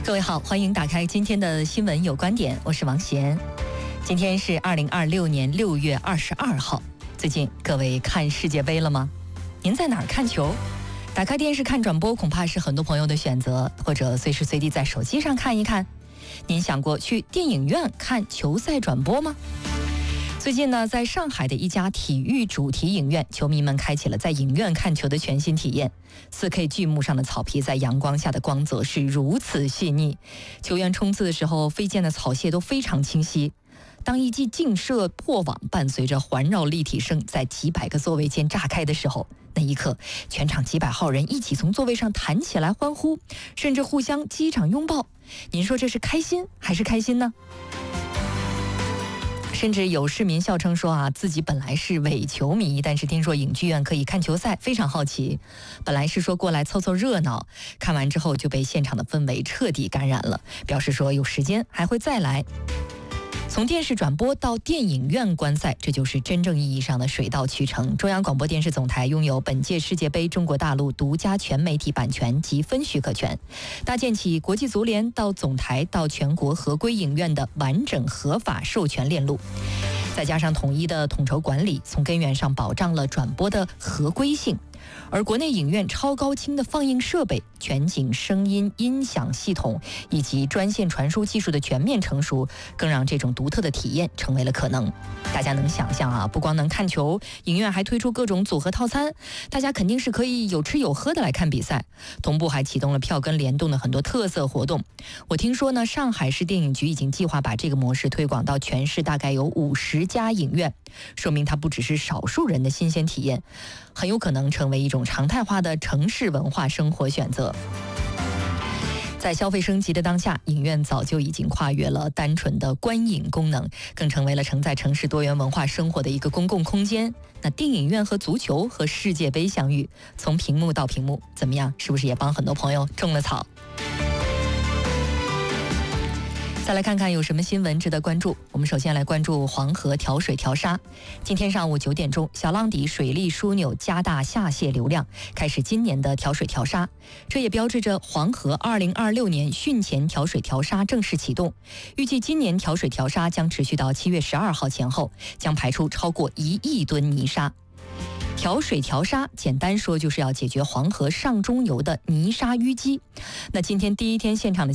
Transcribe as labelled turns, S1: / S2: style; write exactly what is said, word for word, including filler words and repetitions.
S1: 各位好，欢迎打开今天的新闻有观点，我是王贤。今天是二零二六年六月二十二号。最近各位看世界杯了吗？您在哪儿看球？打开电视看转播恐怕是很多朋友的选择，或者随时随地在手机上看一看。您想过去电影院看球赛转播吗？最近呢，在上海的一家体育主题影院，球迷们开启了在影院看球的全新体验。四 K 巨幕上的草皮在阳光下的光泽是如此细腻，球员冲刺的时候飞溅的草屑都非常清晰。当一记劲射破网伴随着环绕立体声在几百个座位间炸开的时候，那一刻全场几百号人一起从座位上弹起来欢呼，甚至互相击掌拥抱。您说这是开心还是开心呢？甚至有市民笑称说啊，自己本来是伪球迷，但是听说影剧院可以看球赛，非常好奇。本来是说过来凑凑热闹，看完之后就被现场的氛围彻底感染了，表示说有时间还会再来。从电视转播到电影院观赛，这就是真正意义上的水到渠成。中央广播电视总台拥有本届世界杯中国大陆独家全媒体版权及分许可权，搭建起国际足联到总台到全国合规影院的完整合法授权链路，再加上统一的统筹管理，从根源上保障了转播的合规性。而国内影院超高清的放映设备、全景声音音响系统以及专线传输技术的全面成熟，更让这种独特的体验成为了可能。大家能想象啊，不光能看球，影院还推出各种组合套餐，大家肯定是可以有吃有喝的来看比赛。同步还启动了票根联动的很多特色活动。我听说呢，上海市电影局已经计划把这个模式推广到全市大概有五十家影院，说明它不只是少数人的新鲜体验，很有可能成为一种常态化的城市文化生活选择。在消费升级的当下，影院早就已经跨越了单纯的观影功能，更成为了承载城市多元文化生活的一个公共空间。那电影院和足球和世界杯相遇，从屏幕到屏幕，怎么样？是不是也帮很多朋友种了草？再来看看有什么新闻值得关注。我们首先来关注黄河调水调沙。今天上午九点钟，小浪底水利枢纽加大下泄流量，开始今年的调水调沙。这也标志着黄河二零二六年汛前调水调沙正式启动。预计今年调水调沙将持续到七月十二号前后，将排出超过一亿吨泥沙。调水调沙，简单说就是要解决黄河上中游的泥沙淤积。那今天第一天现场的